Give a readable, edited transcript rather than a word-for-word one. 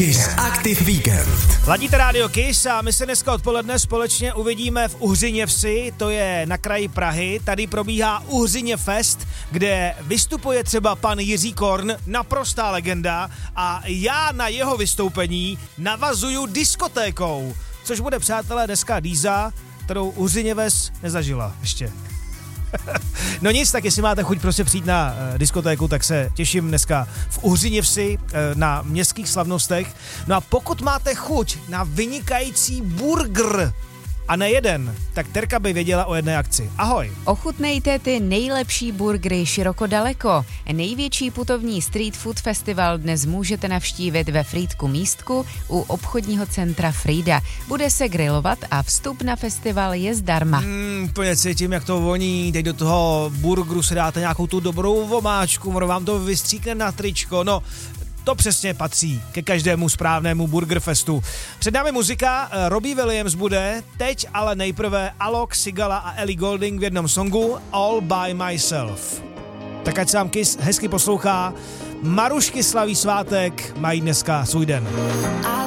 Kiss Active Weekend. Ladíte rádio Kiss a my se dneska odpoledne společně uvidíme v Uhřiněvsi, to je na kraji Prahy. Tady probíhá Uhřině Fest, kde vystupuje třeba pan Jiří Korn, naprostá legenda, a já na jeho vystoupení navazuju diskotékou, což bude, přátelé, dneska Díza, kterou Uhřiněves nezažila ještě. No nic, tak jestli máte chuť prostě přijít na diskotéku, tak se těším dneska v Uhřiněvsi na městských slavnostech. No a pokud máte chuť na vynikající burger, a ne jeden, tak Terka by věděla o jedné akci. Ahoj. Ochutnejte ty nejlepší burgery široko daleko. Největší putovní street food festival dnes můžete navštívit ve Frýdku Místku u obchodního centra Frýda. Bude se grilovat a vstup na festival je zdarma. Úplně cítím, jak to voní. Teď do toho burgeru se dáte nějakou tu dobrou vomáčku, ono vám to vystříkne na tričko. No, to přesně patří ke každému správnému burgerfestu. Před námi muzika, Robbie Williams bude, teď ale nejprve Alok, Sigala a Ellie Goulding v jednom songu All by Myself. Tak ať se vám Kiss hezky poslouchá. Marušky slaví svátek, mají dneska svůj den.